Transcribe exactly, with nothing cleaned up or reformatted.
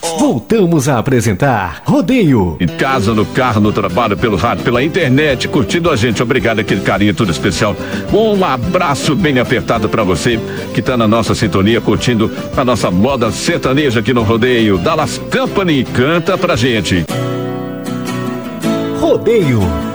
Voltamos a apresentar Rodeio. Em casa, no carro, no trabalho, pelo rádio, pela internet, curtindo a gente. Obrigado, aquele carinho tudo especial. Um abraço bem apertado pra você que tá na nossa sintonia, curtindo a nossa moda sertaneja aqui no Rodeio. Dallas Company, canta pra gente. Rodeio.